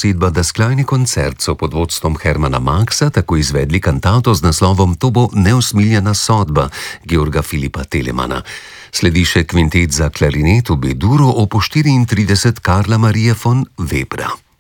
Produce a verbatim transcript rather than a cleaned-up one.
zasedba Das kleine koncert so pod vodstvom Hermana Maxa tako izvedli kantato z naslovom To bo neusmiljena sodba Georga Filipa Telemana. Sledi še kvintet za klarinet v B-duru opus štiriintrideset Karla Marie von Webra.